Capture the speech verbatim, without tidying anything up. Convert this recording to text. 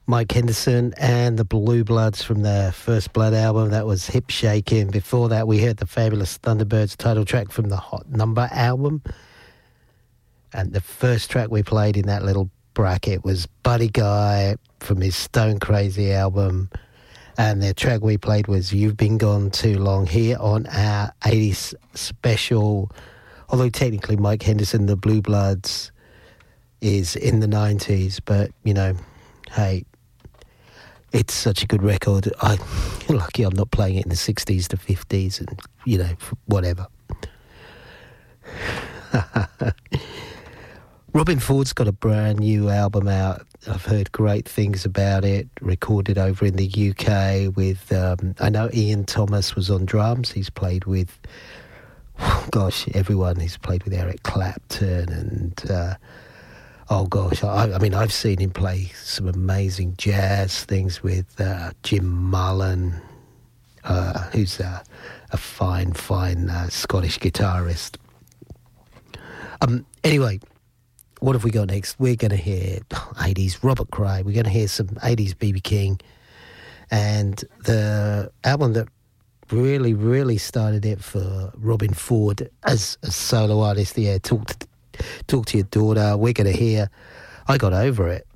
Mike Henderson and the Blue Bloods from their First Blood album. That was Hip Shakin'. Before that, we heard the fabulous Thunderbirds title track from the Hot Number album. And the first track we played in that little bracket was Buddy Guy from his Stone Crazy album. And the track we played was You've Been Gone Too Long here on our eighties special. Although technically Mike Henderson, the Blue Bloods, is in the nineties. But, you know, hey, it's such a good record. I'm lucky I'm not playing it in the sixties to fifties and, you know, whatever. Robin Ford's got a brand new album out. I've heard great things about it. Recorded over in the U K with, um, I know Ian Thomas was on drums. He's played with, gosh, everyone. He's played with Eric Clapton and... Uh, Oh, gosh, I, I mean, I've seen him play some amazing jazz things with uh, Jim Mullen, uh, who's a, a fine, fine uh, Scottish guitarist. Um, anyway, what have we got next? We're going to hear eighties Robert Cray. We're going to hear some eighties B B King. And the album that really, really started it for Robin Ford as a solo artist, yeah, talked to Talk to Your Daughter. We're going to hear I Got Over It.